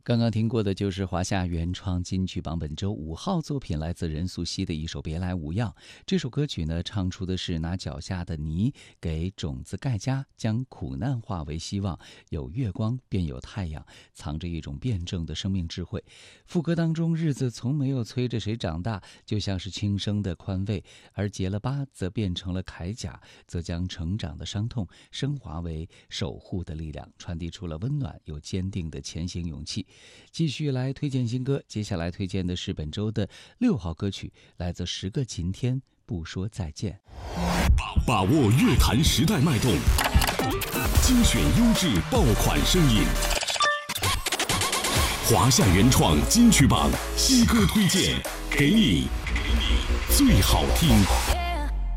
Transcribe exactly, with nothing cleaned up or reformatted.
刚刚听过的就是华夏原创金曲榜本周五号作品，来自任素汐的一首《别来无恙》。这首歌曲呢，唱出的是拿脚下的泥给种子盖家，将苦难化为希望，有月光便有太阳，藏着一种辩证的生命智慧。副歌当中，日子从没有催着谁长大，就像是轻生的宽慰，而结了疤则变成了铠甲，则将成长的伤痛升华为守护的力量，传递出了温暖又坚定的前行勇气。继续来推荐新歌，接下来推荐的是本周的六号歌曲，来自十个晴天不说再见。 把握乐坛时代脉动，精选优质爆款声音。华夏原创金曲榜新歌推荐，给你最好听。